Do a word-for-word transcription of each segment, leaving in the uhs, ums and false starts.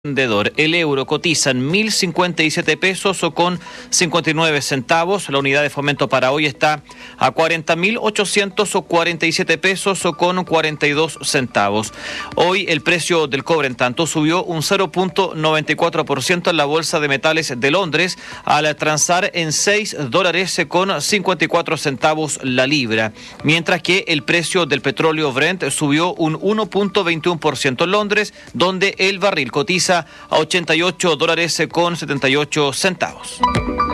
Vendedor. El euro cotiza en mil cincuenta y siete pesos o con cincuenta y nueve centavos. La unidad de fomento para hoy está a cuarenta mil ochocientos cuarenta y siete pesos o con cuarenta y dos centavos. Hoy el precio del cobre, en tanto, subió un cero punto noventa y cuatro por ciento en la Bolsa de Metales de Londres al transar en seis dólares con cincuenta y cuatro centavos la libra, mientras que el precio del petróleo Brent subió un uno punto veintiuno por ciento en Londres, donde el barril cotiza a ochenta y ocho dólares con setenta y ocho centavos.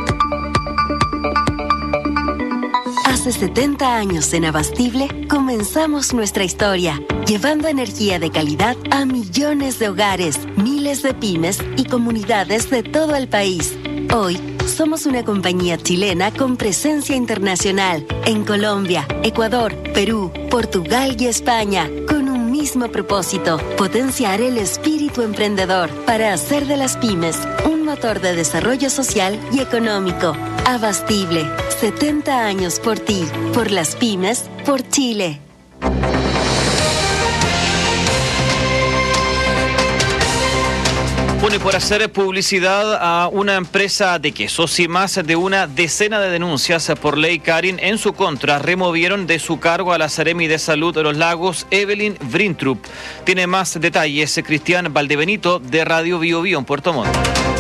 Hace setenta años en Abastible comenzamos nuestra historia, llevando energía de calidad a millones de hogares, miles de pymes y comunidades de todo el país. Hoy somos una compañía chilena con presencia internacional en Colombia, Ecuador, Perú, Portugal y España, con un mismo propósito: potenciar el espíritu emprendedor para hacer de las pymes un motor de desarrollo social y económico. Abastible, setenta años por ti, por las pymes, por Chile. Bueno, y por hacer publicidad a una empresa de quesos y más de una decena de denuncias por ley Karin en su contra, removieron de su cargo a la Seremi de Salud de los Lagos, Evelyn Brintrup. Tiene más detalles Cristian Valdebenito de Radio Bio Bio en Puerto Montt.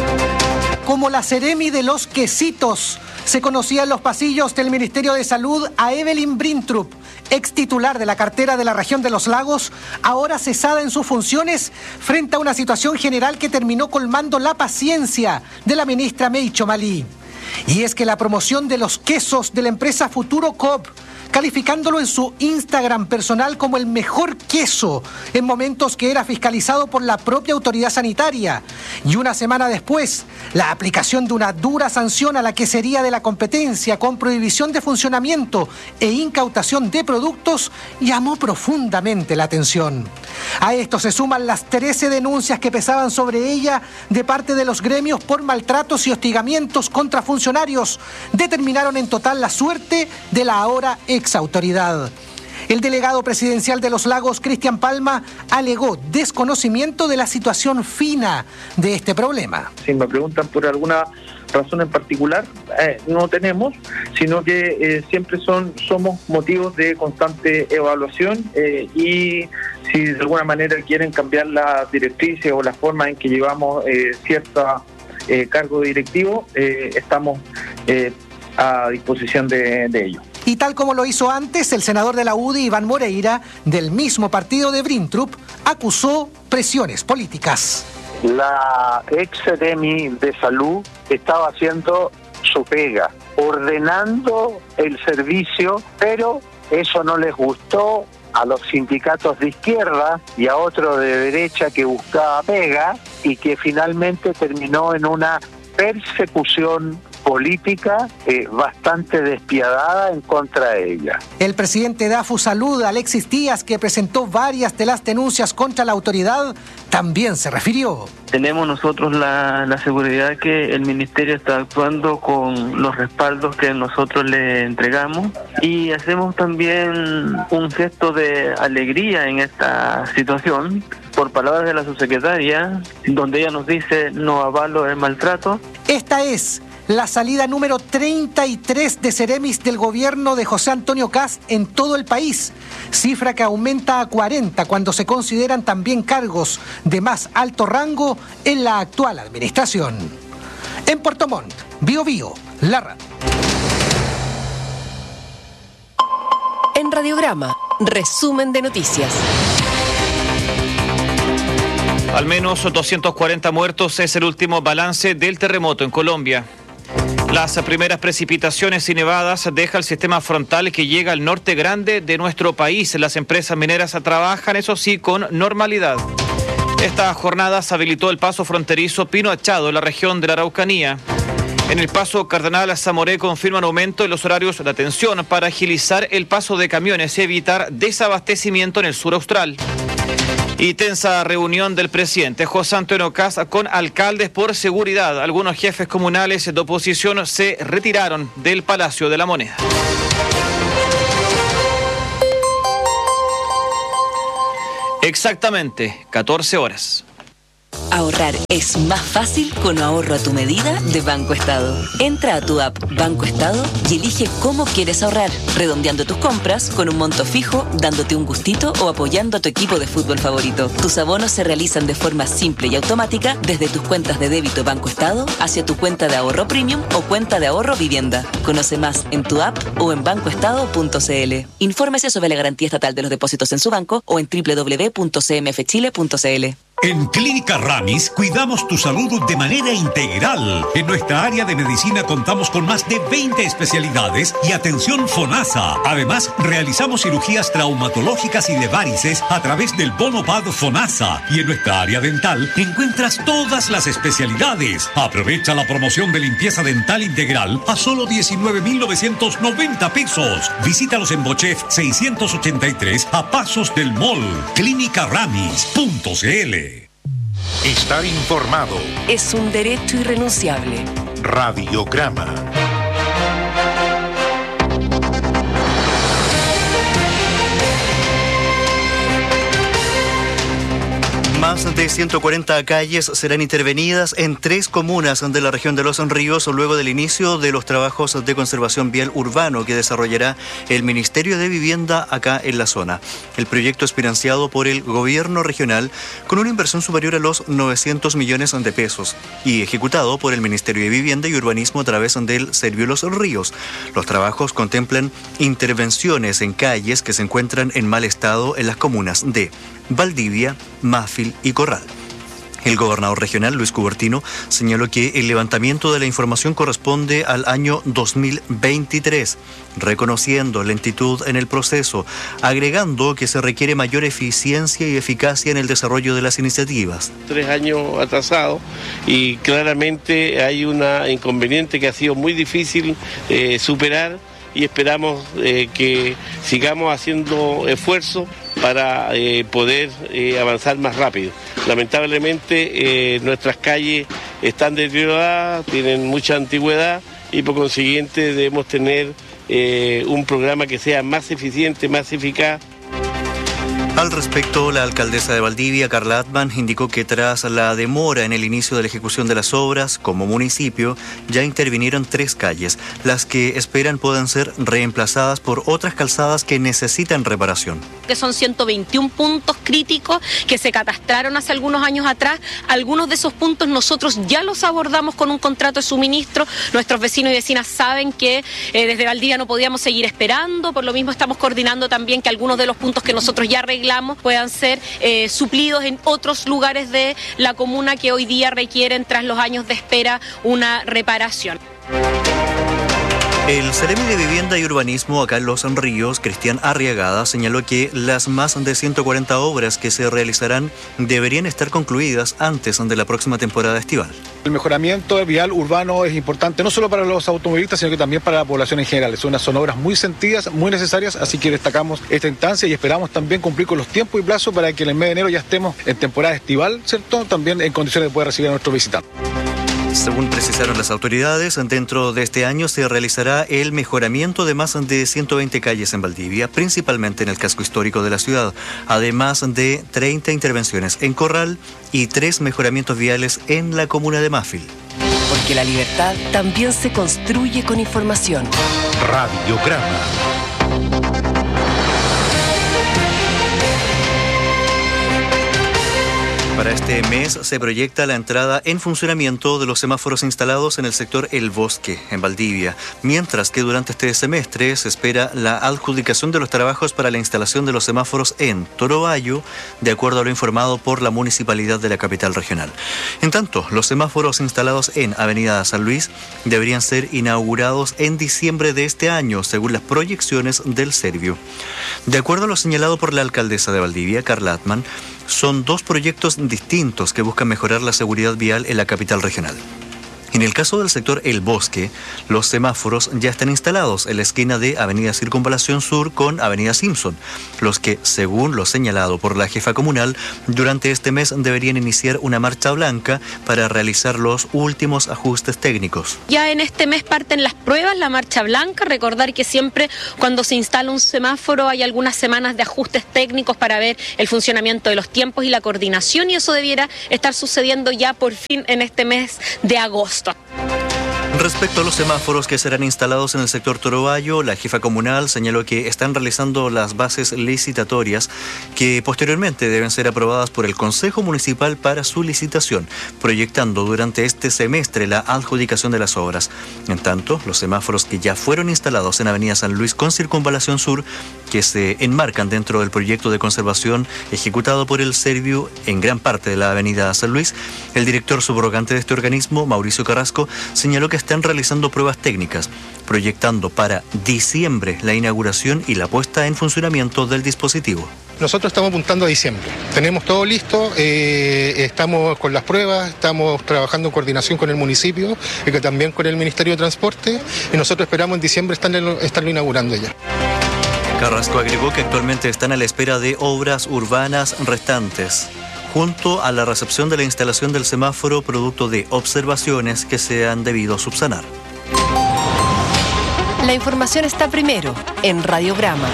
Como la Seremi de los quesitos, se conocía en los pasillos del Ministerio de Salud a Evelyn Brintrup, ex titular de la cartera de la región de los Lagos, ahora cesada en sus funciones frente a una situación general que terminó colmando la paciencia de la ministra Meicho Malí. Y es que la promoción de los quesos de la empresa Futuro Coop, calificándolo en su Instagram personal como el mejor queso en momentos que era fiscalizado por la propia autoridad sanitaria, y una semana después la aplicación de una dura sanción a la quesería de la competencia con prohibición de funcionamiento e incautación de productos, llamó profundamente la atención. A esto se suman las trece denuncias que pesaban sobre ella de parte de los gremios por maltratos y hostigamientos contra funcionarios. Determinaron en total la suerte de la ahora ex autoridad. El delegado presidencial de los Lagos, Cristian Palma, alegó desconocimiento de la situación fina de este problema. Si me preguntan por alguna razón en particular, eh, no tenemos, sino que eh, siempre son somos motivos de constante evaluación eh, y si de alguna manera quieren cambiar las directrices o la forma en que llevamos eh, cierto eh, cargo directivo, eh, estamos eh, a disposición de, de ello. Y tal como lo hizo antes, el senador de la U D I, Iván Moreira, del mismo partido de Brintrup, acusó presiones políticas. La ex Seremi de Salud estaba haciendo su pega, ordenando el servicio, pero eso no les gustó a los sindicatos de izquierda y a otro de derecha que buscaba pega y que finalmente terminó en una persecución política eh, bastante despiadada en contra de ella. El presidente de AFUSalud, Alexis Díaz, que presentó varias de las denuncias contra la autoridad, también se refirió. Tenemos nosotros la, la seguridad que el ministerio está actuando con los respaldos que nosotros le entregamos y hacemos también un gesto de alegría en esta situación por palabras de la subsecretaria, donde ella nos dice: no avalo el maltrato. Esta es la salida número treinta y tres de Seremis del gobierno de José Antonio Kast en todo el país, cifra que aumenta a cuarenta cuando se consideran también cargos de más alto rango en la actual administración. En Puerto Montt, Bio Bio, la radio. En Radiograma, resumen de noticias. Al menos doscientos cuarenta muertos es el último balance del terremoto en Colombia. Las primeras precipitaciones y nevadas deja el sistema frontal que llega al norte grande de nuestro país. Las empresas mineras trabajan, eso sí, con normalidad. Esta jornada se habilitó el paso fronterizo Pino Achado en la región de la Araucanía. En el paso Cardenal Zamoré confirman aumento en los horarios de atención para agilizar el paso de camiones y evitar desabastecimiento en el sur austral. Y tensa reunión del presidente José Antonio Kast con alcaldes por seguridad. Algunos jefes comunales de oposición se retiraron del Palacio de la Moneda. Exactamente catorce horas. Ahorrar es más fácil con ahorro a tu medida de Banco Estado. Entra a tu app Banco Estado y elige cómo quieres ahorrar, redondeando tus compras con un monto fijo, dándote un gustito o apoyando a tu equipo de fútbol favorito. Tus abonos se realizan de forma simple y automática desde tus cuentas de débito Banco Estado hacia tu cuenta de ahorro premium o cuenta de ahorro vivienda. Conoce más en tu app o en banco estado punto c l. Infórmese sobre la garantía estatal de los depósitos en su banco o en doble u doble u doble u punto c m f chile punto c l. En Clínica Ramis cuidamos tu salud de manera integral. En nuestra área de medicina contamos con más de veinte especialidades y atención FONASA. Además, realizamos cirugías traumatológicas y de varices a través del bono P A D FONASA. Y en nuestra área dental encuentras todas las especialidades. Aprovecha la promoción de limpieza dental integral a solo diecinueve mil novecientos noventa pesos. Visítalos en Bochef seiscientos ochenta y tres a pasos del mall. clínica ramis punto c l. Estar informado es un derecho irrenunciable. Radiograma. Más de ciento cuarenta calles serán intervenidas en tres comunas de la región de Los Ríos luego del inicio de los trabajos de conservación vial urbano que desarrollará el Ministerio de Vivienda acá en la zona. El proyecto es financiado por el gobierno regional con una inversión superior a los novecientos millones de pesos y ejecutado por el Ministerio de Vivienda y Urbanismo a través del Servio Los Ríos. Los trabajos contemplan intervenciones en calles que se encuentran en mal estado en las comunas de Valdivia, Mafil y Corral. El gobernador regional, Luis Cubertino, señaló que el levantamiento de la información corresponde al año dos mil veintitrés, reconociendo lentitud en el proceso, agregando que se requiere mayor eficiencia y eficacia en el desarrollo de las iniciativas. Tres años atrasados y claramente hay un inconveniente que ha sido muy difícil eh, superar y esperamos eh, que sigamos haciendo esfuerzos para eh, poder eh, avanzar más rápido. Lamentablemente eh, nuestras calles están deterioradas, tienen mucha antigüedad y por consiguiente debemos tener eh, un programa que sea más eficiente, más eficaz. Al respecto, la alcaldesa de Valdivia, Carla Atman, indicó que tras la demora en el inicio de la ejecución de las obras, como municipio, ya intervinieron tres calles, las que esperan puedan ser reemplazadas por otras calzadas que necesitan reparación. Que son ciento veintiún puntos críticos que se catastraron hace algunos años atrás. Algunos de esos puntos nosotros ya los abordamos con un contrato de suministro. Nuestros vecinos y vecinas saben que eh, desde Valdivia no podíamos seguir esperando, por lo mismo estamos coordinando también que algunos de los puntos que nosotros ya arreglamos puedan ser eh, suplidos en otros lugares de la comuna que hoy día requieren, tras los años de espera, una reparación. El Seremi de Vivienda y Urbanismo acá en Los Ríos, Cristian Arriagada, señaló que las más de ciento cuarenta obras que se realizarán deberían estar concluidas antes de la próxima temporada estival. El mejoramiento vial urbano es importante no solo para los automovilistas, sino que también para la población en general. Son, son obras muy sentidas, muy necesarias, así que destacamos esta instancia y esperamos también cumplir con los tiempos y plazos para que en el mes de enero ya estemos en temporada estival, ¿cierto? También en condiciones de poder recibir a nuestros visitantes. Según precisaron las autoridades, dentro de este año se realizará el mejoramiento de más de ciento veinte calles en Valdivia, principalmente en el casco histórico de la ciudad, además de treinta intervenciones en Corral y tres mejoramientos viales en la comuna de Mafil. Porque la libertad también se construye con información. Radiograma. Para este mes se proyecta la entrada en funcionamiento de los semáforos instalados en el sector El Bosque, en Valdivia, mientras que durante este semestre se espera la adjudicación de los trabajos para la instalación de los semáforos en Torobayo, de acuerdo a lo informado por la municipalidad de la capital regional. En tanto, los semáforos instalados en Avenida San Luis deberían ser inaugurados en diciembre de este año, según las proyecciones del Servio. De acuerdo a lo señalado por la alcaldesa de Valdivia, Carla Atman, son dos proyectos distintos que buscan mejorar la seguridad vial en la capital regional. En el caso del sector El Bosque, los semáforos ya están instalados en la esquina de Avenida Circunvalación Sur con Avenida Simpson, los que, según lo señalado por la jefa comunal, durante este mes deberían iniciar una marcha blanca para realizar los últimos ajustes técnicos. Ya en este mes parten las pruebas, la marcha blanca. Recordar que siempre cuando se instala un semáforo hay algunas semanas de ajustes técnicos para ver el funcionamiento de los tiempos y la coordinación, y eso debiera estar sucediendo ya por fin en este mes de agosto. Respecto a los semáforos que serán instalados en el sector Torobayo, la jefa comunal señaló que están realizando las bases licitatorias que posteriormente deben ser aprobadas por el Consejo Municipal para su licitación, proyectando durante este semestre la adjudicación de las obras. En tanto, los semáforos que ya fueron instalados en Avenida San Luis con Circunvalación Sur, que se enmarcan dentro del proyecto de conservación ejecutado por el Serviu en gran parte de la Avenida San Luis, el director subrogante de este organismo, Mauricio Carrasco, señaló que están realizando pruebas técnicas, proyectando para diciembre la inauguración y la puesta en funcionamiento del dispositivo. Nosotros estamos apuntando a diciembre. Tenemos todo listo, eh, estamos con las pruebas, estamos trabajando en coordinación con el municipio y que también con el Ministerio de Transporte, y nosotros esperamos en diciembre estarlo, estarlo inaugurando ya. Carrasco agregó que actualmente están a la espera de obras urbanas restantes, junto a la recepción de la instalación del semáforo producto de observaciones que se han debido subsanar. La información está primero en Radiograma.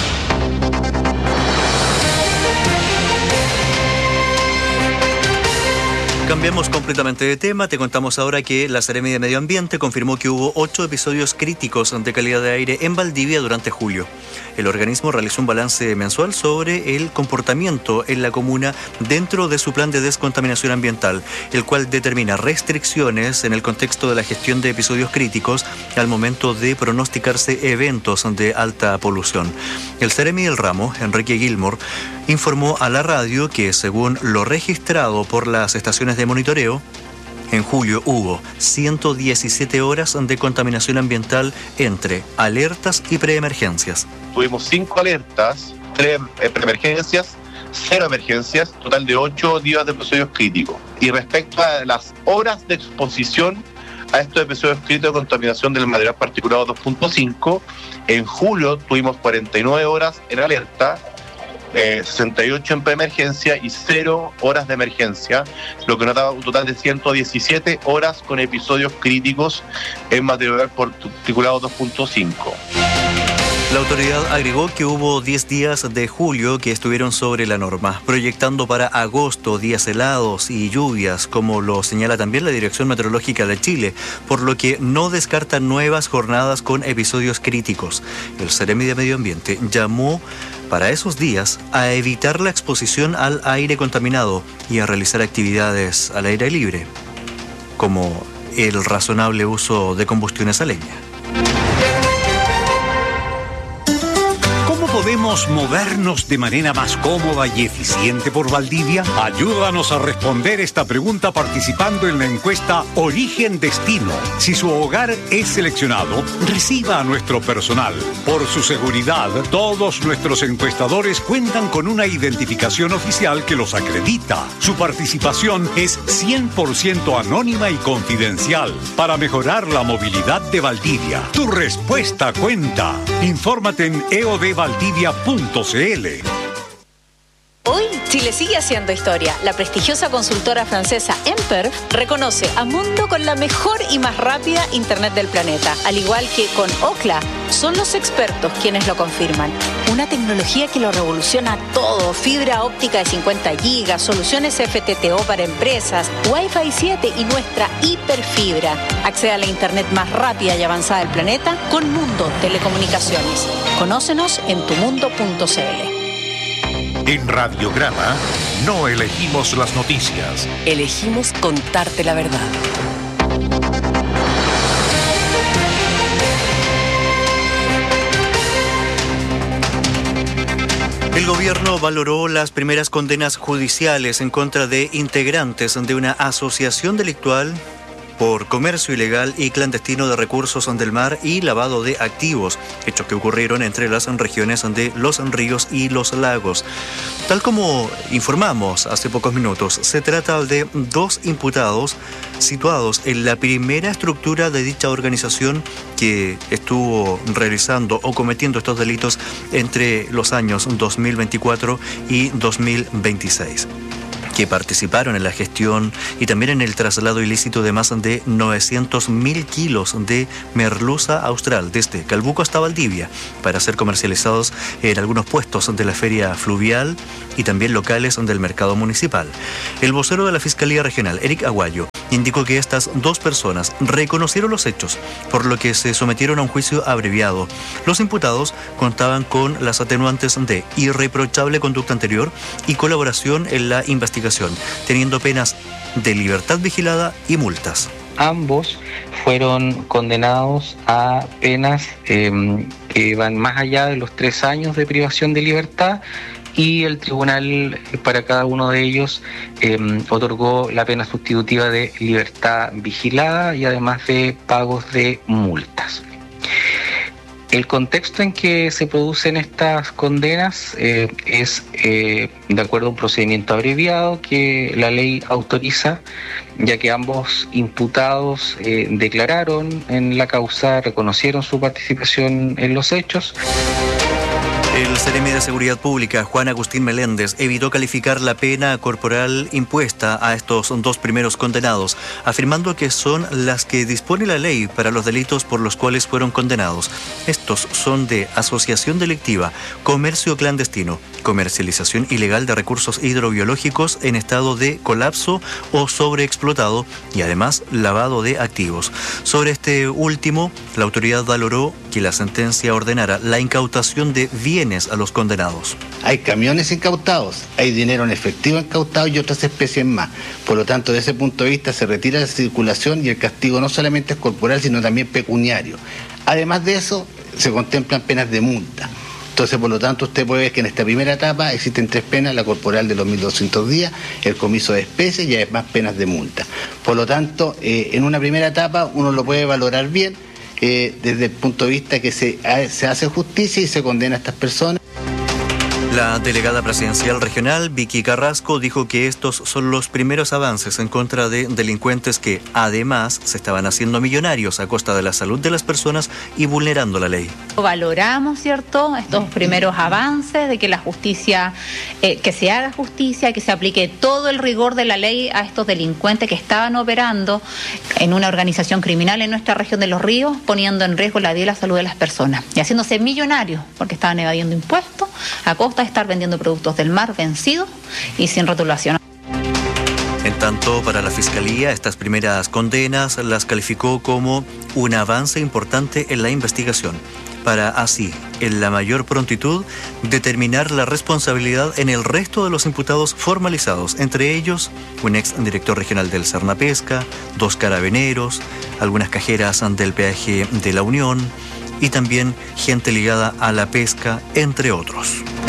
Cambiamos completamente de tema. Te contamos ahora que la Seremi de Medio Ambiente confirmó que hubo ocho episodios críticos de calidad de aire en Valdivia durante julio. El organismo realizó un balance mensual sobre el comportamiento en la comuna dentro de su plan de descontaminación ambiental, el cual determina restricciones en el contexto de la gestión de episodios críticos al momento de pronosticarse eventos de alta polución. El Seremi del ramo, Enrique Gilmore, informó a la radio que, según lo registrado por las estaciones de monitoreo, en julio hubo ciento diecisiete horas de contaminación ambiental entre alertas y preemergencias. Tuvimos cinco alertas, tres preemergencias, cero emergencias, total de ocho días de episodios críticos. Y respecto a las horas de exposición a estos episodios críticos de contaminación del material particulado dos punto cinco, en julio tuvimos cuarenta y nueve horas en alerta, Eh, sesenta y ocho en preemergencia y cero horas de emergencia, lo que nos da un total de ciento diecisiete horas con episodios críticos en material particulado dos punto cinco. La autoridad agregó que hubo diez días de julio que estuvieron sobre la norma, proyectando para agosto días helados y lluvias, como lo señala también la Dirección Meteorológica de Chile, por lo que no descartan nuevas jornadas con episodios críticos. El Seremi de Medio Ambiente llamó para esos días a evitar la exposición al aire contaminado y a realizar actividades al aire libre, como el razonable uso de combustiones a leña. ¿Podemos movernos de manera más cómoda y eficiente por Valdivia? Ayúdanos a responder esta pregunta participando en la encuesta Origen Destino. Si su hogar es seleccionado, reciba a nuestro personal. Por su seguridad, todos nuestros encuestadores cuentan con una identificación oficial que los acredita. Su participación es cien por ciento anónima y confidencial para mejorar la movilidad de Valdivia. Tu respuesta cuenta. Infórmate en e o d valdivia punto c l. Hoy, Chile sigue haciendo historia. La prestigiosa consultora francesa Emperf reconoce a Mundo con la mejor y más rápida Internet del planeta. Al igual que con Ookla, son los expertos quienes lo confirman. Una tecnología que lo revoluciona todo. Fibra óptica de cincuenta gigas, soluciones F T T O para empresas, Wi-Fi siete y nuestra hiperfibra. Accede a la Internet más rápida y avanzada del planeta con Mundo Telecomunicaciones. Conócenos en tu mundo punto c l. En Radiograma no elegimos las noticias. Elegimos contarte la verdad. El gobierno valoró las primeras condenas judiciales en contra de integrantes de una asociación delictual por comercio ilegal y clandestino de recursos del mar y lavado de activos, hechos que ocurrieron entre las regiones de Los Ríos y Los Lagos. Tal como informamos hace pocos minutos, se trata de dos imputados situados en la primera estructura de dicha organización que estuvo realizando o cometiendo estos delitos entre los años dos mil veinticuatro y dos mil veintiséis. Que participaron en la gestión y también en el traslado ilícito de más de novecientos mil kilos de merluza austral desde Calbuco hasta Valdivia para ser comercializados en algunos puestos de la feria fluvial y también locales del mercado municipal. El vocero de la Fiscalía Regional, Eric Aguayo, indicó que estas dos personas reconocieron los hechos, por lo que se sometieron a un juicio abreviado. Los imputados contaban con las atenuantes de irreprochable conducta anterior y colaboración en la investigación, teniendo penas de libertad vigilada y multas. Ambos fueron condenados a penas eh, que van más allá de los tres años de privación de libertad, y el tribunal para cada uno de ellos eh, otorgó la pena sustitutiva de libertad vigilada y además de pagos de multas. El contexto en que se producen estas condenas eh, es eh, de acuerdo a un procedimiento abreviado que la ley autoriza, ya que ambos imputados eh, declararon en la causa, reconocieron su participación en los hechos. El Seremi de Seguridad Pública, Juan Agustín Meléndez, evitó calificar la pena corporal impuesta a estos dos primeros condenados, afirmando que son las que dispone la ley para los delitos por los cuales fueron condenados. Estos son de asociación delictiva, comercio clandestino, comercialización ilegal de recursos hidrobiológicos en estado de colapso o sobreexplotado y además lavado de activos. Sobre este último, la autoridad valoró que la sentencia ordenara la incautación de bienes a los condenados. Hay camiones incautados, hay dinero en efectivo incautado y otras especies más. Por lo tanto, desde ese punto de vista se retira la circulación y el castigo no solamente es corporal, sino también pecuniario. Además de eso, se contemplan penas de multa. Entonces, por lo tanto, usted puede ver que en esta primera etapa existen tres penas, la corporal de los mil doscientos días, el comiso de especies y además penas de multa. Por lo tanto, eh, en una primera etapa uno lo puede valorar bien, Eh, desde el punto de vista que se, se hace justicia y se condena a estas personas. La delegada presidencial regional, Vicky Carrasco, dijo que estos son los primeros avances en contra de delincuentes que, además, se estaban haciendo millonarios a costa de la salud de las personas y vulnerando la ley. Valoramos, ¿cierto?, estos primeros avances de que la justicia, eh, que se haga justicia, que se aplique todo el rigor de la ley a estos delincuentes que estaban operando en una organización criminal en nuestra región de Los Ríos, poniendo en riesgo la vida y la salud de las personas y haciéndose millonarios porque estaban evadiendo impuestos a costa de estar vendiendo productos del mar vencidos y sin rotulación. En tanto, para la Fiscalía, estas primeras condenas las calificó como un avance importante en la investigación, para así, en la mayor prontitud, determinar la responsabilidad en el resto de los imputados formalizados, entre ellos un ex director regional del Sernapesca, dos carabineros, algunas cajeras del peaje de la Unión y también gente ligada a la pesca, entre otros.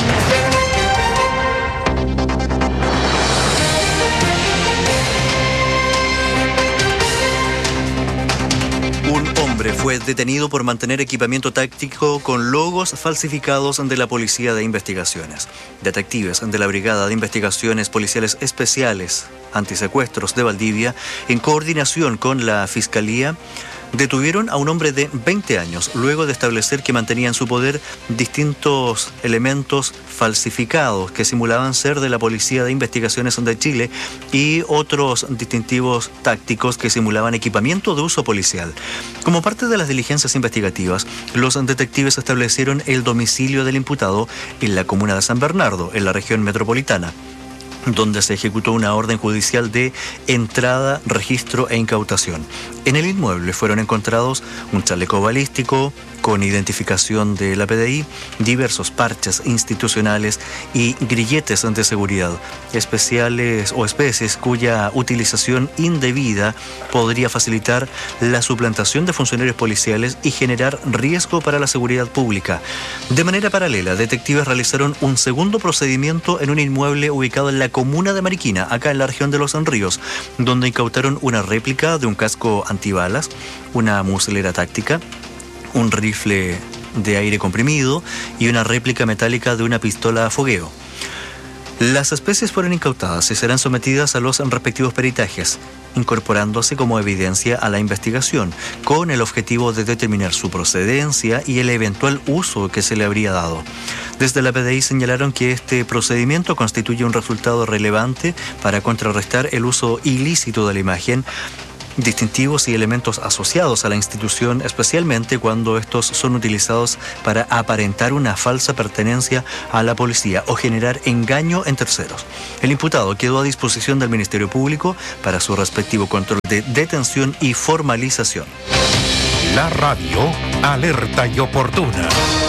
Un hombre fue detenido por mantener equipamiento táctico con logos falsificados de la Policía de Investigaciones. Detectives de la Brigada de Investigaciones Policiales Especiales Antisecuestros de Valdivia, en coordinación con la Fiscalía, detuvieron a un hombre de veinte años luego de establecer que mantenía en su poder distintos elementos falsificados que simulaban ser de la Policía de Investigaciones de Chile y otros distintivos tácticos que simulaban equipamiento de uso policial. Como parte de las diligencias investigativas, los detectives establecieron el domicilio del imputado en la comuna de San Bernardo, en la región metropolitana, donde se ejecutó una orden judicial de entrada, registro e incautación. En el inmueble fueron encontrados un chaleco balístico con identificación de la P D I, diversos parches institucionales y grilletes de seguridad especiales o especies cuya utilización indebida podría facilitar la suplantación de funcionarios policiales y generar riesgo para la seguridad pública. De manera paralela, detectives realizaron un segundo procedimiento en un inmueble ubicado en la comuna de Mariquina, acá en la región de Los Ríos, donde incautaron una réplica de un casco antibalas, una muselera táctica, un rifle de aire comprimido y una réplica metálica de una pistola a fogueo. Las especies fueron incautadas y serán sometidas a los respectivos peritajes, incorporándose como evidencia a la investigación, con el objetivo de determinar su procedencia y el eventual uso que se le habría dado. Desde la P D I señalaron que este procedimiento constituye un resultado relevante para contrarrestar el uso ilícito de la imagen, distintivos y elementos asociados a la institución, especialmente cuando estos son utilizados para aparentar una falsa pertenencia a la policía o generar engaño en terceros. El imputado quedó a disposición del Ministerio Público para su respectivo control de detención y formalización. La radio alerta y oportuna.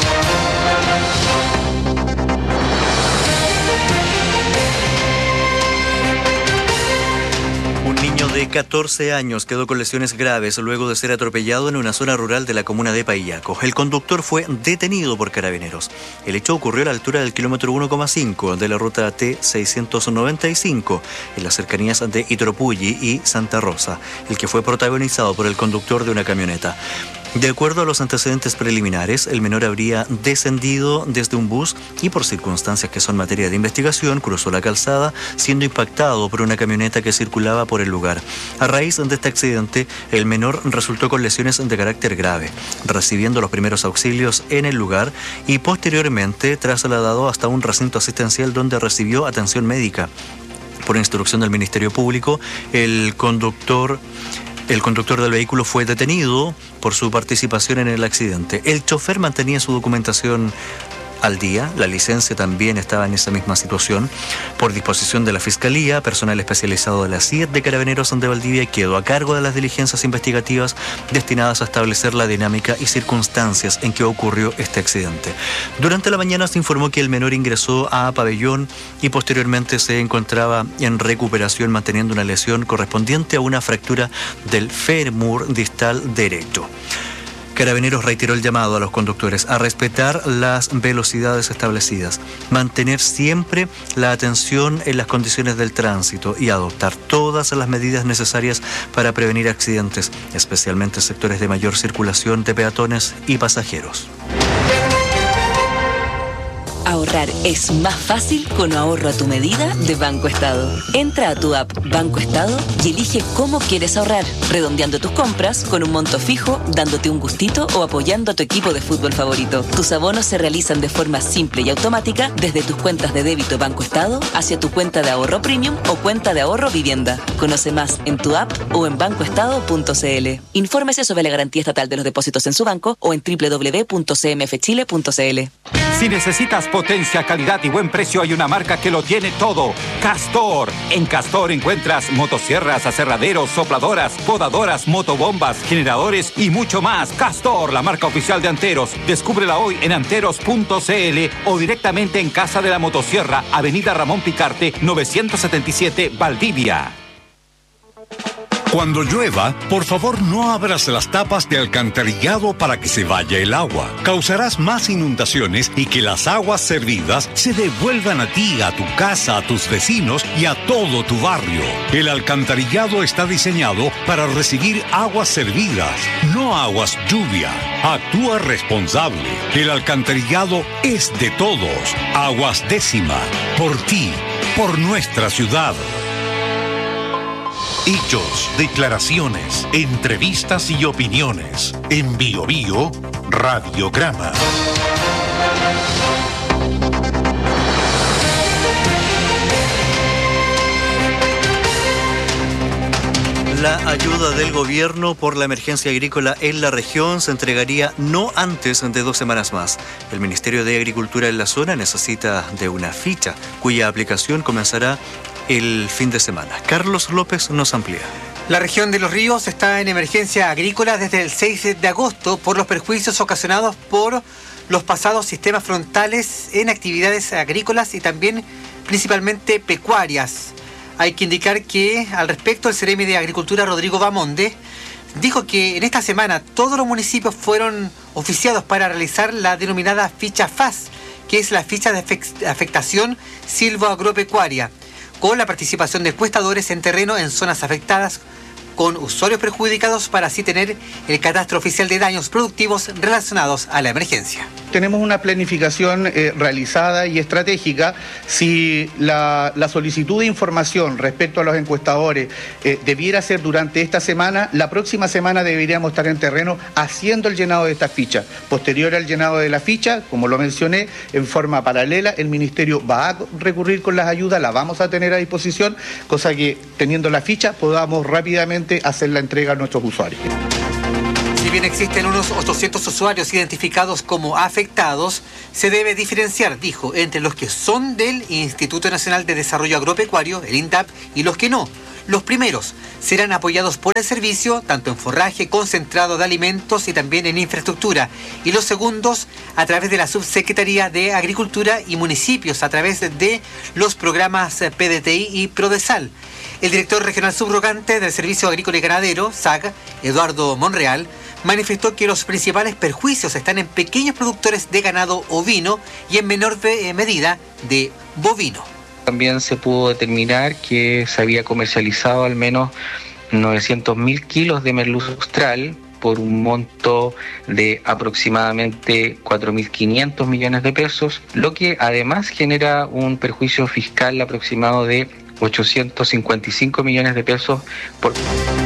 De catorce años quedó con lesiones graves luego de ser atropellado en una zona rural de la comuna de Paillaco. El conductor fue detenido por carabineros. El hecho ocurrió a la altura del kilómetro uno coma cinco de la ruta T seiscientos noventa y cinco, en las cercanías de Itropulli y Santa Rosa, el que fue protagonizado por el conductor de una camioneta. De acuerdo a los antecedentes preliminares, el menor habría descendido desde un bus y, por circunstancias que son materia de investigación, cruzó la calzada, siendo impactado por una camioneta que circulaba por el lugar. A raíz de este accidente, el menor resultó con lesiones de carácter grave, recibiendo los primeros auxilios en el lugar y posteriormente trasladado hasta un recinto asistencial donde recibió atención médica. Por instrucción del Ministerio Público, el conductor... El conductor del vehículo fue detenido por su participación en el accidente. El chofer mantenía su documentación al día, la licencia también estaba en esa misma situación. Por disposición de la Fiscalía, personal especializado de la C I E de Carabineros de Valdivia quedó a cargo de las diligencias investigativas destinadas a establecer la dinámica y circunstancias en que ocurrió este accidente. Durante la mañana se informó que el menor ingresó a pabellón y posteriormente se encontraba en recuperación manteniendo una lesión correspondiente a una fractura del fémur distal derecho. Carabineros reiteró el llamado a los conductores a respetar las velocidades establecidas, mantener siempre la atención en las condiciones del tránsito y adoptar todas las medidas necesarias para prevenir accidentes, especialmente en sectores de mayor circulación de peatones y pasajeros. Ahorrar es más fácil con ahorro a tu medida de Banco Estado. Entra a tu app Banco Estado y elige cómo quieres ahorrar, redondeando tus compras con un monto fijo, dándote un gustito o apoyando a tu equipo de fútbol favorito. Tus abonos se realizan de forma simple y automática desde tus cuentas de débito Banco Estado hacia tu cuenta de ahorro premium o cuenta de ahorro vivienda. Conoce más en tu app o en banco estado punto c l. Infórmese sobre la garantía estatal de los depósitos en su banco o en doble u doble u doble u punto c m f chile punto c l. Si necesitas potencia, calidad y buen precio, hay una marca que lo tiene todo. Castor. En Castor encuentras motosierras, aserraderos, sopladoras, podadoras, motobombas, generadores y mucho más. Castor, la marca oficial de Anteros. Descúbrela hoy en anteros punto c l o directamente en Casa de la Motosierra, Avenida Ramón Picarte, novecientos setenta y siete, Valdivia. Cuando llueva, por favor no abras las tapas de alcantarillado para que se vaya el agua. Causarás más inundaciones y que las aguas servidas se devuelvan a ti, a tu casa, a tus vecinos y a todo tu barrio. El alcantarillado está diseñado para recibir aguas servidas, no aguas lluvia. Actúa responsable. El alcantarillado es de todos. Aguas Décima. Por ti, por nuestra ciudad. Hechos, declaraciones, entrevistas y opiniones. En Bio Bio, Radiograma. La ayuda del gobierno por la emergencia agrícola en la región se entregaría no antes de dos semanas más. El Ministerio de Agricultura en la zona necesita de una ficha cuya aplicación comenzará el fin de semana. Carlos López nos amplía. La región de Los Ríos está en emergencia agrícola desde el seis de agosto por los perjuicios ocasionados por los pasados sistemas frontales en actividades agrícolas y también principalmente pecuarias. Hay que indicar que al respecto el Ceremi de Agricultura Rodrigo Bamonde dijo que en esta semana todos los municipios fueron oficiados para realizar la denominada ficha F A S, que es la ficha de afectación silvoagropecuaria, con la participación de encuestadores en terreno en zonas afectadas con usuarios perjudicados para así tener el catastro oficial de daños productivos relacionados a la emergencia. Tenemos una planificación eh, realizada y estratégica. Si la, la solicitud de información respecto a los encuestadores eh, debiera ser durante esta semana, la próxima semana deberíamos estar en terreno haciendo el llenado de estas fichas. Posterior al llenado de la ficha, como lo mencioné, en forma paralela, el Ministerio va a recurrir con las ayudas, la vamos a tener a disposición, cosa que teniendo la ficha podamos rápidamente hacer la entrega a nuestros usuarios. Si bien existen unos ochocientos usuarios identificados como afectados, se debe diferenciar, dijo, entre los que son del Instituto Nacional de Desarrollo Agropecuario, el INDAP, y los que no. Los primeros serán apoyados por el servicio, tanto en forraje, concentrado de alimentos y también en infraestructura. Y los segundos a través de la Subsecretaría de Agricultura y Municipios, a través de los programas P D T I y Prodesal. El director regional subrogante del Servicio Agrícola y Ganadero, S A G, Eduardo Monreal, manifestó que los principales perjuicios están en pequeños productores de ganado ovino y en menor medida de bovino. También se pudo determinar que se había comercializado al menos novecientos mil kilos de merluza austral por un monto de aproximadamente cuatro mil quinientos millones de pesos, lo que además genera un perjuicio fiscal aproximado de ochocientos cincuenta y cinco millones de pesos por...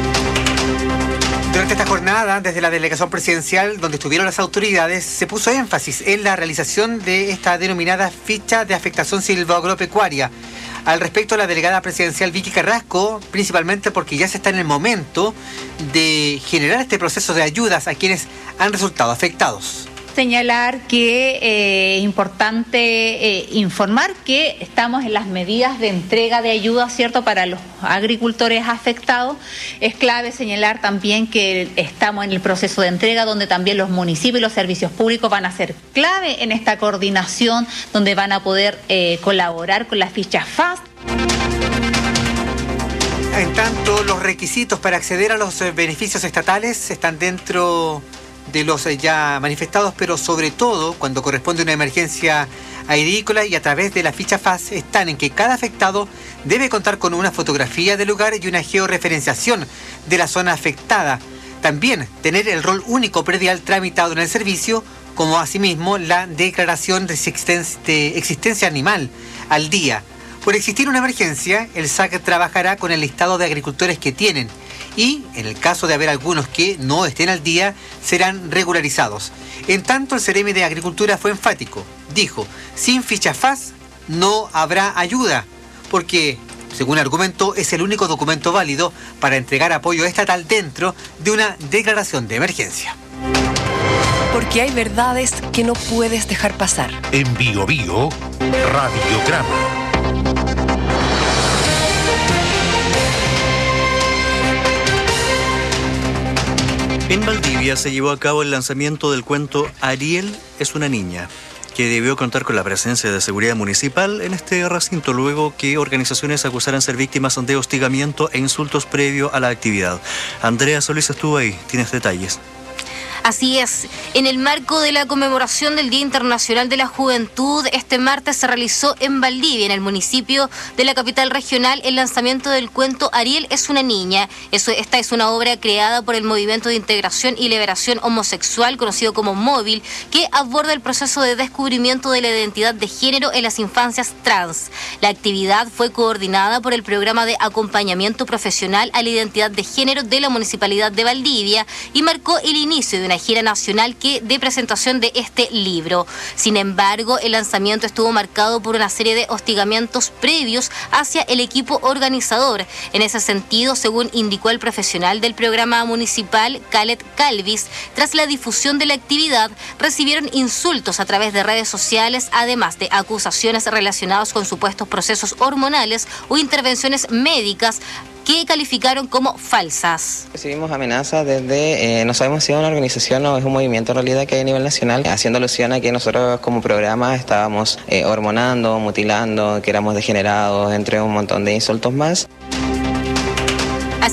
Durante esta jornada, desde la delegación presidencial, donde estuvieron las autoridades, se puso énfasis en la realización de esta denominada ficha de afectación silvoagropecuaria. Al respecto, la delegada presidencial Vicky Carrasco, principalmente porque ya se está en el momento de generar este proceso de ayudas a quienes han resultado afectados. Señalar que eh, es importante eh, informar que estamos en las medidas de entrega de ayuda, ¿cierto?, para los agricultores afectados. Es clave señalar también que estamos en el proceso de entrega, donde también los municipios y los servicios públicos van a ser clave en esta coordinación, donde van a poder eh, colaborar con las fichas F A S. En tanto, los requisitos para acceder a los beneficios estatales están dentro de los ya manifestados, pero sobre todo cuando corresponde una emergencia agrícola y a través de la ficha F A S están en que cada afectado debe contar con una fotografía del lugar y una georreferenciación de la zona afectada. También tener el rol único predial tramitado en el servicio, como asimismo la declaración de existencia animal al día. Por existir una emergencia, el S A C trabajará con el listado de agricultores que tienen y, en el caso de haber algunos que no estén al día, serán regularizados. En tanto, el Ceremi de Agricultura fue enfático. Dijo, sin ficha F A S no habrá ayuda, porque, según argumentó, es el único documento válido para entregar apoyo estatal dentro de una declaración de emergencia. Porque hay verdades que no puedes dejar pasar. En Bio Bio, Radiograma. En Valdivia se llevó a cabo el lanzamiento del cuento Ariel es una niña, que debió contar con la presencia de seguridad municipal en este recinto luego que organizaciones acusaran ser víctimas de hostigamiento e insultos previo a la actividad. Andrea Solís estuvo ahí, tienes detalles. Así es, en el marco de la conmemoración del Día Internacional de la Juventud, este martes se realizó en Valdivia, en el municipio de la capital regional, el lanzamiento del cuento Ariel es una niña. Eso, esta es una obra creada por el Movimiento de Integración y Liberación Homosexual, conocido como Móvil, que aborda el proceso de descubrimiento de la identidad de género en las infancias trans. La actividad fue coordinada por el Programa de Acompañamiento Profesional a la Identidad de Género de la Municipalidad de Valdivia y marcó el inicio de una gira nacional que de presentación de este libro. Sin embargo, el lanzamiento estuvo marcado por una serie de hostigamientos previos hacia el equipo organizador. En ese sentido, según indicó el profesional del programa municipal, Khaled Calvis, tras la difusión de la actividad, recibieron insultos a través de redes sociales, además de acusaciones relacionadas con supuestos procesos hormonales o intervenciones médicas que calificaron como falsas. Recibimos amenazas desde, eh, no sabemos si es una organización o es un movimiento en realidad que hay a nivel nacional, haciendo alusión a que nosotros como programa estábamos eh, hormonando, mutilando, que éramos degenerados, entre un montón de insultos más.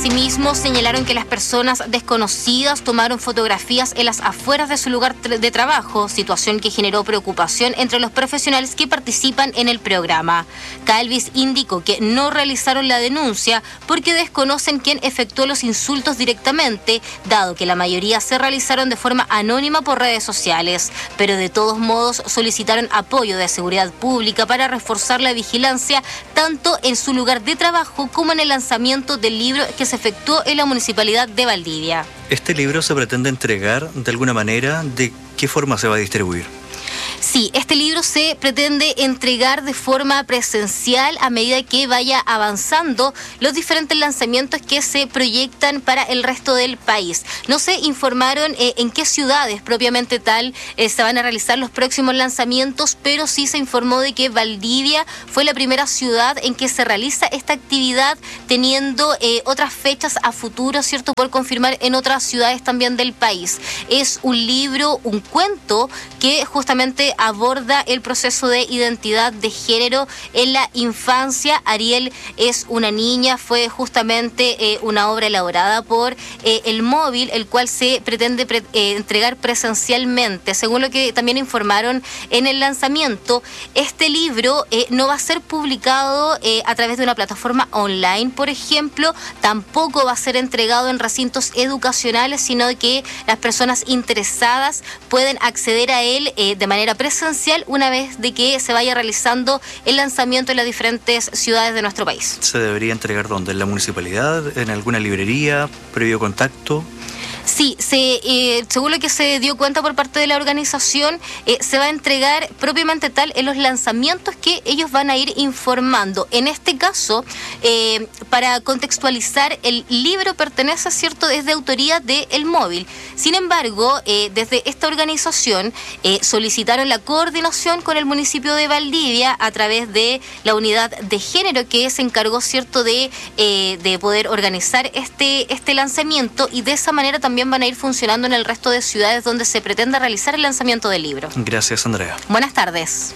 Asimismo, señalaron que las personas desconocidas tomaron fotografías en las afueras de su lugar de trabajo, situación que generó preocupación entre los profesionales que participan en el programa. Calvis indicó que no realizaron la denuncia porque desconocen quién efectuó los insultos directamente, dado que la mayoría se realizaron de forma anónima por redes sociales, pero de todos modos solicitaron apoyo de seguridad pública para reforzar la vigilancia tanto en su lugar de trabajo como en el lanzamiento del libro que se efectuó en la Municipalidad de Valdivia. ¿Este libro se pretende entregar de alguna manera? ¿De qué forma se va a distribuir? Sí, este libro se pretende entregar de forma presencial a medida que vaya avanzando los diferentes lanzamientos que se proyectan para el resto del país. No se informaron eh, en qué ciudades propiamente tal eh, se van a realizar los próximos lanzamientos, pero sí se informó de que Valdivia fue la primera ciudad en que se realiza esta actividad, teniendo eh, otras fechas a futuro, ¿cierto?, por confirmar en otras ciudades también del país. Es un libro, un cuento que justamente aborda el proceso de identidad de género en la infancia. Ariel es una niña, fue justamente eh, una obra elaborada por eh, el móvil, el cual se pretende pre eh, entregar presencialmente. Según lo que también informaron en el lanzamiento, este libro eh, no va a ser publicado eh, a través de una plataforma online, por ejemplo, tampoco va a ser entregado en recintos educacionales, sino que las personas interesadas pueden acceder a él eh, de manera presencial una vez de que se vaya realizando el lanzamiento en las diferentes ciudades de nuestro país. ¿Se debería entregar dónde? ¿En la municipalidad? ¿En alguna librería? ¿Previo contacto? Sí, se, eh, según lo que se dio cuenta por parte de la organización, eh, se va a entregar propiamente tal en los lanzamientos que ellos van a ir informando. En este caso, eh, para contextualizar, el libro pertenece, ¿cierto?, es de autoría de El Móvil. Sin embargo, eh, desde esta organización eh, solicitaron la coordinación con el municipio de Valdivia a través de la unidad de género que se encargó, ¿cierto?, de, eh, de poder organizar este, este lanzamiento, y de esa manera también van a ir funcionando en el resto de ciudades donde se pretende realizar el lanzamiento del libro. Gracias, Andrea. Buenas tardes.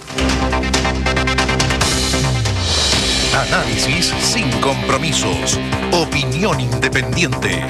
Análisis sin compromisos. Opinión independiente.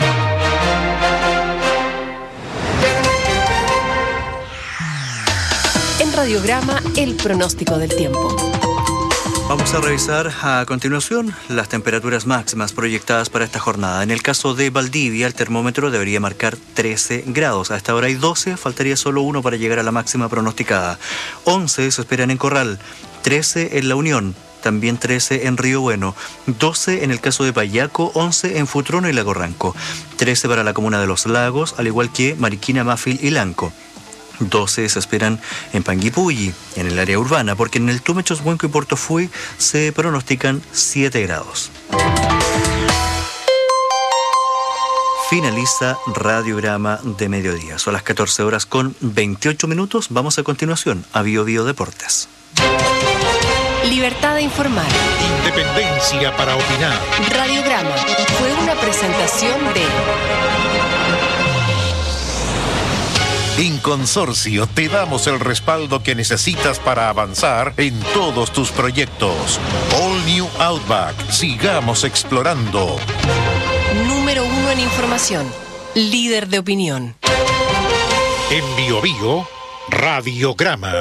En Radiograma, el pronóstico del tiempo. Vamos a revisar a continuación las temperaturas máximas proyectadas para esta jornada. En el caso de Valdivia, el termómetro debería marcar trece grados. A esta hora hay doce, faltaría solo uno para llegar a la máxima pronosticada. once se esperan en Corral, trece en La Unión, también trece en Río Bueno, doce en el caso de Payaco, once en Futrono y Lago Ranco, trece para la comuna de Los Lagos, al igual que Mariquina, Mafil y Lanco. doce se esperan en Panguipulli, en el área urbana, porque en el Tume, Choshuenco y Portofui se pronostican siete grados. Finaliza Radiograma de Mediodía. Son las catorce horas con veintiocho minutos. Vamos a continuación a Bio Bio Deportes. Libertad de informar. Independencia para opinar. Radiograma fue una presentación de... En Consorcio te damos el respaldo que necesitas para avanzar en todos tus proyectos. All New Outback. Sigamos explorando. Número uno en información. Líder de opinión. En Bio Bio, Radiograma.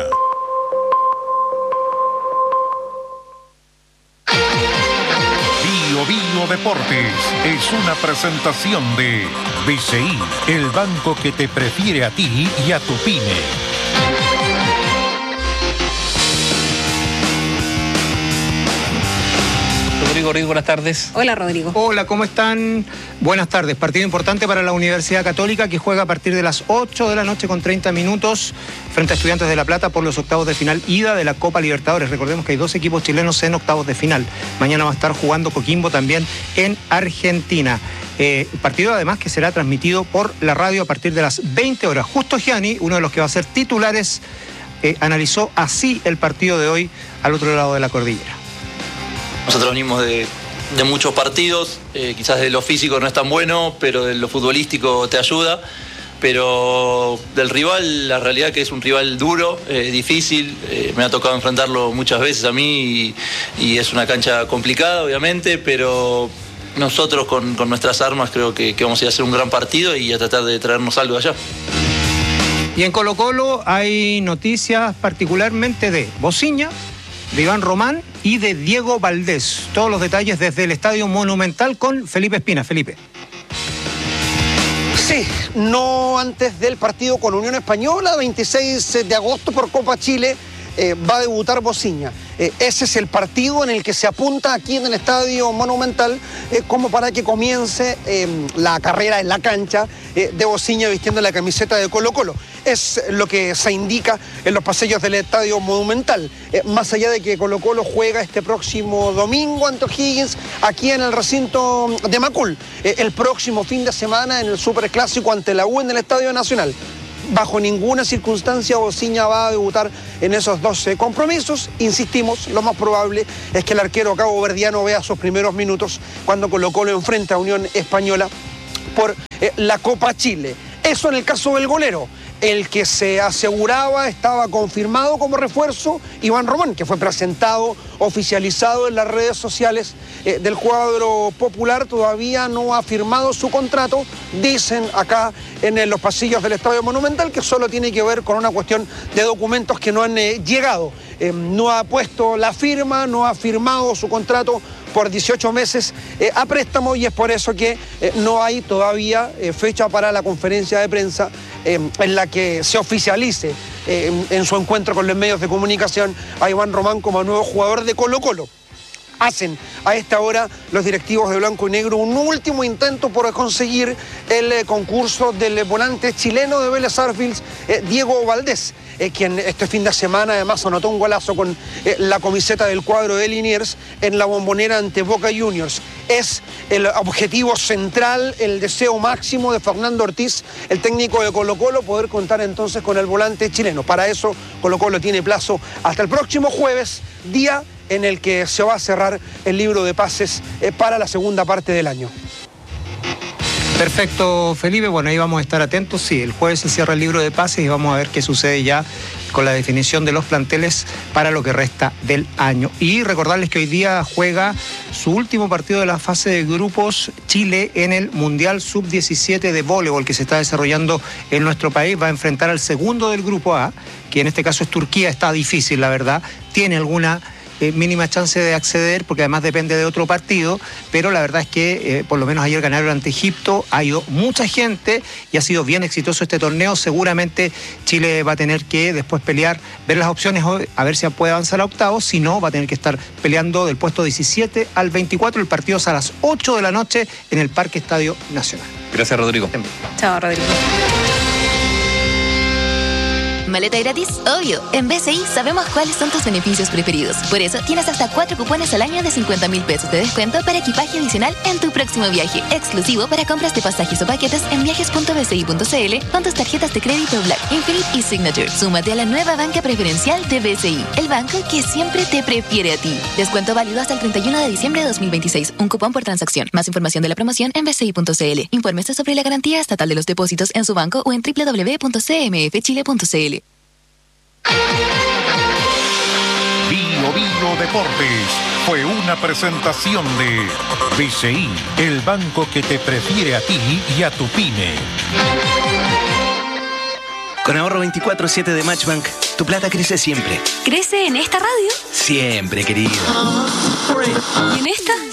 Bio Bio Deportes es una presentación de B C I, el banco que te prefiere a ti y a tu pyme. Rodrigo Riz, buenas tardes. Hola, Rodrigo. Hola, ¿cómo están? Buenas tardes. Partido importante para la Universidad Católica, que juega a partir de las ocho de la noche con treinta minutos frente a Estudiantes de La Plata por los octavos de final ida de la Copa Libertadores. Recordemos que hay dos equipos chilenos en octavos de final. Mañana va a estar jugando Coquimbo también en Argentina. Eh, partido además que será transmitido por la radio a partir de las veinte horas. Justo Gianni, uno de los que va a ser titulares, eh, analizó así el partido de hoy al otro lado de la cordillera. Nosotros venimos de, de muchos partidos, eh, quizás de lo físico no es tan bueno, pero de lo futbolístico te ayuda. Pero del rival, la realidad que es un rival duro, eh, difícil, eh, me ha tocado enfrentarlo muchas veces a mí y, y es una cancha complicada, obviamente, pero nosotros con, con nuestras armas creo que, que vamos a ir a hacer un gran partido y a tratar de traernos algo de allá. Y en Colo-Colo hay noticias particularmente de Bociña, de Iván Román y de Diego Valdés. Todos los detalles desde el Estadio Monumental con Felipe Espina. Felipe. Sí, no antes del partido con Unión Española, veintiséis de agosto por Copa Chile, eh, va a debutar Bociña. Eh, ese es el partido en el que se apunta aquí en el Estadio Monumental eh, como para que comience eh, la carrera en la cancha eh, de Bociña vistiendo la camiseta de Colo-Colo. Es lo que se indica en los pasillos del Estadio Monumental. Eh, más allá de que Colo-Colo juega este próximo domingo ante O'Higgins aquí en el recinto de Macul. Eh, el próximo fin de semana en el Superclásico ante la U en el Estadio Nacional. Bajo ninguna circunstancia Bociña va a debutar en esos doce compromisos. Insistimos, lo más probable es que el arquero caboverdiano vea sus primeros minutos cuando Colo-Colo enfrenta a Unión Española por eh, la Copa Chile. Eso en el caso del golero. El que se aseguraba estaba confirmado como refuerzo, Iván Román, que fue presentado, oficializado en las redes sociales eh, del cuadro popular, todavía no ha firmado su contrato. Dicen acá en eh, los pasillos del Estadio Monumental que solo tiene que ver con una cuestión de documentos que no han eh, llegado. Eh, no ha puesto la firma, no ha firmado su contrato por dieciocho meses eh, a préstamo y es por eso que eh, no hay todavía eh, fecha para la conferencia de prensa eh, en la que se oficialice eh, en, en su encuentro con los medios de comunicación a Iván Román como nuevo jugador de Colo-Colo. Hacen a esta hora los directivos de Blanco y Negro un último intento por conseguir el eh, concurso del volante chileno de Vélez Sarsfield, eh, Diego Valdés, eh, quien este fin de semana además anotó un golazo con eh, la camiseta del cuadro de Liniers en la Bombonera ante Boca Juniors. Es el objetivo central, el deseo máximo de Fernando Ortiz, el técnico de Colo-Colo, poder contar entonces con el volante chileno. Para eso Colo-Colo tiene plazo hasta el próximo jueves, día en el que se va a cerrar el libro de pases eh, para la segunda parte del año. Perfecto, Felipe. Bueno, ahí vamos a estar atentos. Sí, el jueves se cierra el libro de pases y vamos a ver qué sucede ya con la definición de los planteles para lo que resta del año. Y recordarles que hoy día juega su último partido de la fase de grupos Chile en el Mundial sub diecisiete de voleibol que se está desarrollando en nuestro país. Va a enfrentar al segundo del grupo A, que en este caso es Turquía. Está difícil, la verdad. Tiene alguna Eh, mínima chance de acceder porque además depende de otro partido, pero la verdad es que eh, por lo menos ayer ganaron ante Egipto, ha ido mucha gente y ha sido bien exitoso este torneo. Seguramente Chile va a tener que después pelear, ver las opciones a ver si puede avanzar a octavos, si no va a tener que estar peleando del puesto diecisiete al veinticuatro. El partido es a las ocho de la noche en el Parque Estadio Nacional. Gracias, Rodrigo. Chao, Rodrigo. ¿Maleta gratis? Obvio. En B C I sabemos cuáles son tus beneficios preferidos. Por eso tienes hasta cuatro cupones al año de cincuenta mil pesos de descuento para equipaje adicional en tu próximo viaje. Exclusivo para compras de pasajes o paquetes en viajes punto b c i punto c l con tus tarjetas de crédito Black, Infinite y Signature. Súmate a la nueva banca preferencial de B C I, el banco que siempre te prefiere a ti. Descuento válido hasta el treinta y uno de diciembre de dos mil veintiséis. Un cupón por transacción. Más información de la promoción en b c i punto c l. Infórmese sobre la garantía estatal de los depósitos en su banco o en w w w punto c m f chile punto c l. Bio Bio Deportes fue una presentación de B C I, el banco que te prefiere a ti y a tu pyme. Con ahorro veinticuatro siete de Matchbank, tu plata crece siempre. ¿Crece en esta radio? Siempre, querido. ¿Y en esta?